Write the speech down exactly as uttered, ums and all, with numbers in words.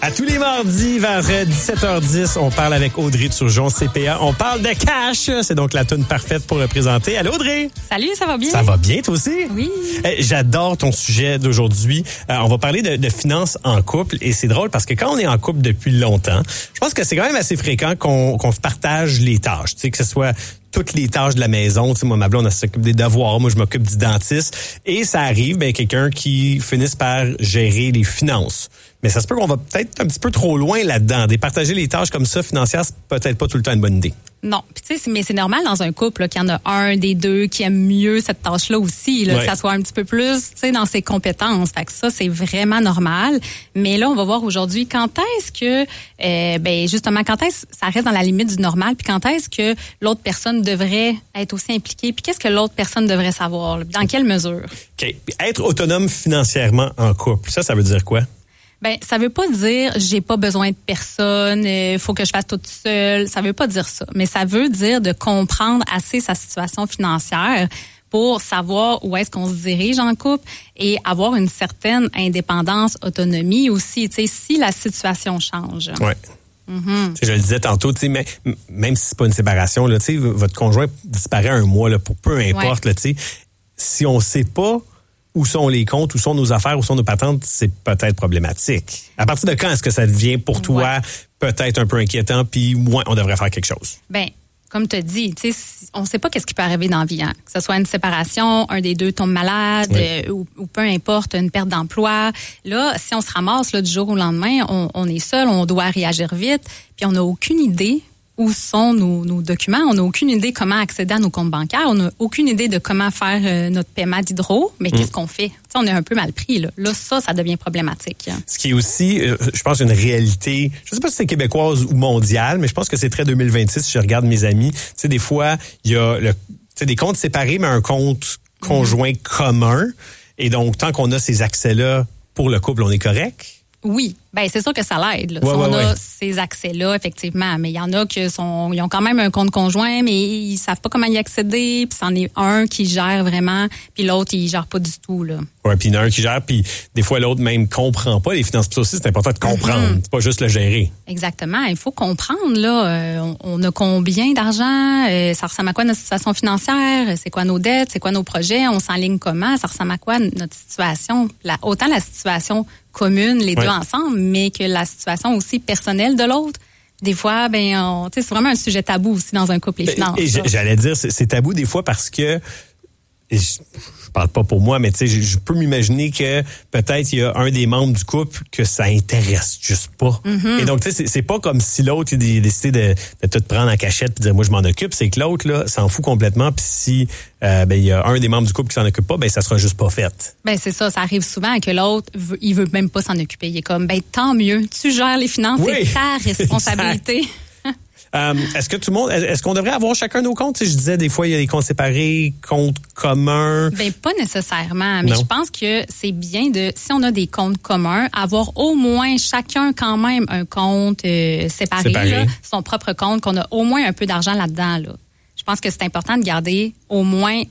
À tous les mardis vers dix-sept heures dix, on parle avec Audrey Turgeon, C P A. On parle de cash. C'est donc la toune parfaite pour le présenter. Allô, Audrey? Salut, ça va bien? Ça va bien, toi aussi? Oui. Eh, j'adore ton sujet d'aujourd'hui. Euh, on va parler de, de finances en couple. Et c'est drôle parce que quand on est en couple depuis longtemps, je pense que c'est quand même assez fréquent qu'on, qu'on se partage les tâches. Tu sais, que ce soit toutes les tâches de la maison. Tu sais, moi, ma blonde, elle s'occupe des devoirs. Moi, je m'occupe du dentiste. Et ça arrive, ben, quelqu'un qui finisse par gérer les finances. Mais ça se peut qu'on va peut-être un petit peu trop loin là-dedans. Départager les tâches comme ça financières, c'est peut-être pas tout le temps une bonne idée. Non, puis tu sais, mais c'est normal dans un couple là, qu'il y en a un des deux qui aime mieux cette tâche-là aussi, là, ouais. que ça soit un petit peu plus, tu sais, dans ses compétences. Fait que ça, c'est vraiment normal. Mais là, on va voir aujourd'hui quand est-ce que, euh, ben justement, quand est-ce que ça reste dans la limite du normal, puis quand est-ce que l'autre personne devrait être aussi impliquée, puis qu'est-ce que l'autre personne devrait savoir, là, dans quelle mesure. OK. Être autonome financièrement en couple, ça, ça veut dire quoi? Ben, ça veut pas dire j'ai pas besoin de personne, il euh, faut que je fasse tout seul. Ça veut pas dire ça. Mais ça veut dire de comprendre assez sa situation financière pour savoir où est-ce qu'on se dirige en couple et avoir une certaine indépendance, autonomie aussi, tu sais, si la situation change. Ouais. Mm-hmm. Je le disais tantôt, mais, même si c'est pas une séparation, là, votre conjoint disparaît un mois là, pour peu importe, ouais. là, si on sait pas où sont les comptes, où sont nos affaires, où sont nos patentes, c'est peut-être problématique. À partir de quand est-ce que ça devient pour toi ouais. peut-être un peu inquiétant, puis moins on devrait faire quelque chose? Ben, comme tu as dit, tu sais, on ne sait pas qu'est-ce qui peut arriver dans la vie, hein? Que ce soit une séparation, un des deux tombe malade, oui. euh, ou, ou peu importe, une perte d'emploi. Là, si on se ramasse là, du jour au lendemain, on, on est seul, on doit réagir vite, puis on n'a aucune idée où sont nos, nos documents. On n'a aucune idée comment accéder à nos comptes bancaires. On n'a aucune idée de comment faire euh, notre paiement d'hydro. Mais mmh. qu'est-ce qu'on fait? T'sais, on est un peu mal pris. Là, là ça, ça devient problématique. Hein. Ce qui est aussi, euh, je pense, une réalité, je ne sais pas si c'est québécoise ou mondiale, mais je pense que c'est très deux mille vingt-six si je regarde mes amis. Tu sais, des fois, il y a le, des comptes séparés, mais un compte conjoint mmh. commun. Et donc, tant qu'on a ces accès-là pour le couple, on est correct? Oui, ben c'est sûr que ça l'aide. Là. Ouais, si on ouais, a ouais. ces accès-là, effectivement. Mais il y en a qui sont, ils ont quand même un compte conjoint, mais ils savent pas comment y accéder. Puis c'en est un qui gère vraiment, puis l'autre il gère pas du tout là. Ouais, puis il y en a un qui gère, puis des fois l'autre même comprend pas les finances. Puis ça aussi c'est important de comprendre, mm-hmm. c'est pas juste le gérer. Exactement, il faut comprendre là. Euh, on, on a combien d'argent, euh, ça ressemble à quoi notre situation financière, c'est quoi nos dettes, c'est quoi nos projets, on s'enligne comment, ça ressemble à quoi notre situation, la, autant la situation commune, les ouais. deux ensemble, mais que la situation aussi personnelle de l'autre. Des fois, ben, on, tu sais, c'est vraiment un sujet tabou aussi dans un couple, les finances. Et, et j'allais dire, c'est, c'est tabou des fois parce que, je, je parle pas pour moi, mais tu sais, je, je peux m'imaginer que peut-être il y a un des membres du couple que ça intéresse juste pas. Mm-hmm. Et donc, tu sais, c'est, c'est pas comme si l'autre il a décidé de, de tout prendre en cachette et dire moi je m'en occupe. C'est que l'autre là s'en fout complètement. Puis si euh, ben il y a un des membres du couple qui s'en occupe pas, ben ça sera juste pas fait. Ben c'est ça, ça arrive souvent que l'autre veut, il veut même pas s'en occuper. Il est comme ben tant mieux, tu gères les finances, oui. c'est ta responsabilité. Euh, est-ce que tout le monde, est-ce qu'on devrait avoir chacun nos comptes? Tu sais, je disais, des fois, il y a des comptes séparés, comptes communs. Ben, pas nécessairement, mais non. je pense que c'est bien de, si on a des comptes communs, avoir au moins chacun quand même un compte euh, séparé, séparé. Là, son propre compte, qu'on a au moins un peu d'argent là-dedans, là. Je pense que c'est important de garder au moins